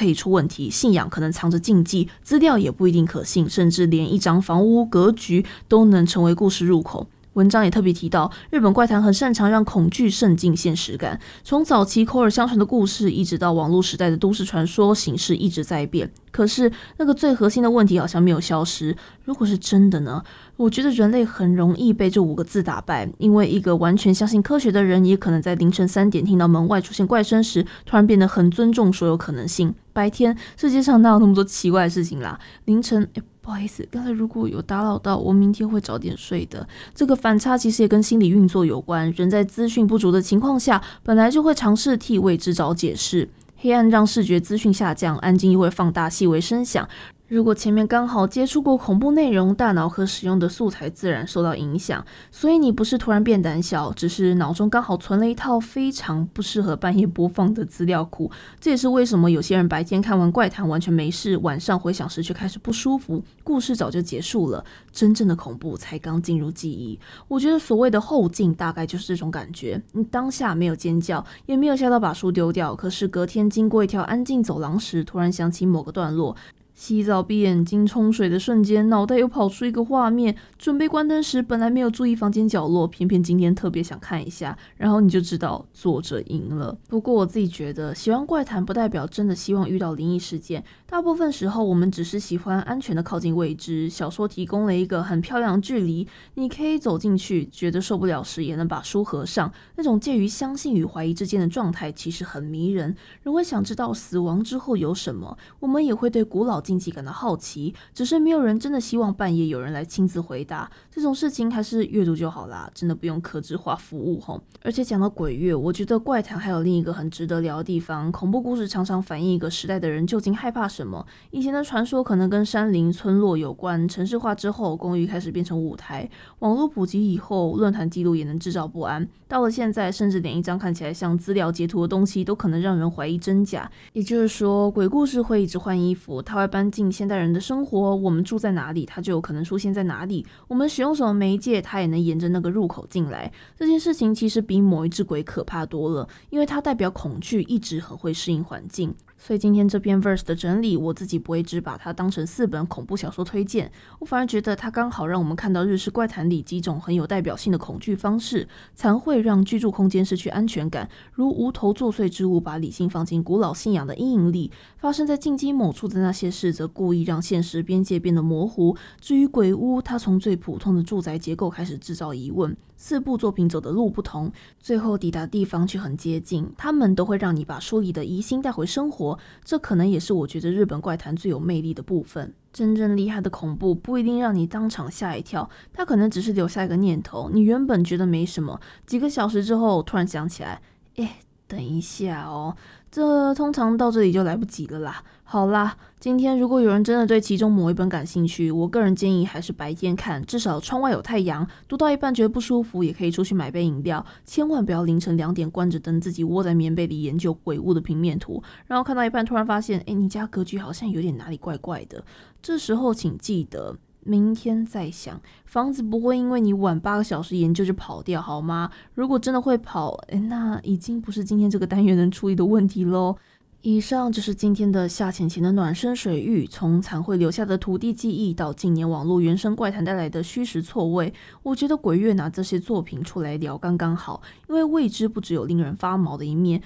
可以出问题，信仰可能藏着禁忌，资料也不一定可信，甚至连一张房屋格局都能成为故事入口。文章也特别提到，日本怪谈很擅长让恐惧渗进现实感，从早期口耳相传的故事，一直到网络时代的都市传说，形式一直在变。可是那个最核心的问题好像没有消失。如果是真的呢？我觉得人类很容易被这5个字打败，因为一个完全相信科学的人，也可能在凌晨3点听到门外出现怪声时，突然变得很尊重所有可能性。白天世界上哪有那么多奇怪的事情啦？凌晨不好意思，刚才如果有打扰到，我明天会早点睡的。这个反差其实也跟心理运作有关，人在资讯不足的情况下，本来就会尝试替未知找解释。黑暗让视觉资讯下降，安静又会放大细微声响。如果前面刚好接触过恐怖内容，大脑和使用的素材自然受到影响。所以你不是突然变胆小，只是脑中刚好存了一套非常不适合半夜播放的资料库。这也是为什么有些人白天看完怪谈完全没事，晚上回想时却开始不舒服，故事早就结束了，真正的恐怖才刚进入记忆。我觉得所谓的后劲大概就是这种感觉，你当下没有尖叫，也没有吓到把书丢掉，可是隔天经过一条安静走廊时，突然想起某个段落，洗澡闭眼睛冲水的瞬间，脑袋又跑出一个画面，准备关灯时本来没有注意房间角落，偏偏今天特别想看一下，然后你就知道作者赢了。不过我自己觉得喜欢怪谈不代表真的希望遇到灵异事件，大部分时候我们只是喜欢安全的靠近未知。小说提供了一个很漂亮的距离，你可以走进去，觉得受不了时也能把书合上，那种介于相信与怀疑之间的状态其实很迷人。人会想知道死亡之后有什么，我们也会对古老禁忌感到好奇，只是没有人真的希望半夜有人来亲自回答。这种事情还是阅读就好啦，真的不用客制化服务吼。而且讲到鬼月，我觉得怪谈还有另一个很值得聊的地方，恐怖故事常常反映一个时代的人究竟害怕什么。以前的传说可能跟山林村落有关，城市化之后公寓开始变成舞台，网络普及以后论坛记录也能制造不安，到了现在甚至连一张看起来像资料截图的东西都可能让人怀疑真假。也就是说鬼故事会一直换衣服，它会搬进现代人的生活，我们住在哪里它就有可能出现在哪里，我们使用什么媒介它也能沿着那个入口进来。这件事情其实比某一只鬼可怕多了，因为它代表恐惧一直很会适应环境。所以今天这篇 verse 的整理，我自己不会只把它当成4本恐怖小说推荐，我反而觉得它刚好让我们看到日式怪谈里几种很有代表性的恐惧方式，才会让居住空间失去安全感，如无头作祟之物把理性放进古老信仰的阴影里，发生在禁忌某处的那些事则故意让现实边界变得模糊。至于鬼屋，它从最普通的住宅结构开始制造疑问，4部作品走的路不同，最后抵达的地方却很接近，他们都会让你把书里的疑心带回生活，这可能也是我觉得日本怪谈最有魅力的部分。真正厉害的恐怖不一定让你当场吓一跳，它可能只是留下一个念头，你原本觉得没什么，几个小时之后突然想起来，等一下哦，这通常到这里就来不及了啦。好啦，今天如果有人真的对其中某一本感兴趣，我个人建议还是白天看，至少窗外有太阳，读到一半觉得不舒服也可以出去买杯饮料，千万不要凌晨2点关着灯自己窝在棉被里研究鬼屋的平面图，然后看到一半突然发现你家格局好像有点哪里怪怪的，这时候请记得明天再想，房子不会因为你晚8个小时研究就跑掉好吗？如果真的会跑，那已经不是今天这个单元能处理的问题咯。以上就是今天的下潜前的暖身水域，从残会留下的土地记忆到近年网络原生怪谈带来的虚实错位，我觉得鬼月拿这些作品出来聊刚刚好，因为未知不只有令人发毛的一面，